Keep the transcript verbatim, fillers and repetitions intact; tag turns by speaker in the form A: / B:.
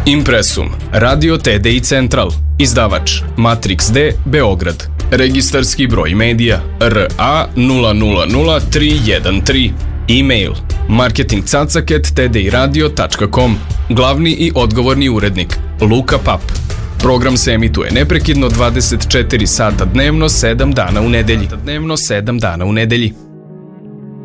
A: Impresum, Radio T D I Central, izdavač Matrix D, Beograd, registarski broj medija R A nula nula nula tri jedan tri, e-mail marketing cacak at t d i radio tačka com, glavni i odgovorni urednik Luka Pap. Program se emituje neprekidno dvadeset četiri sata dnevno, sedam dana u nedelji. Dnevno sedam dana u nedelji.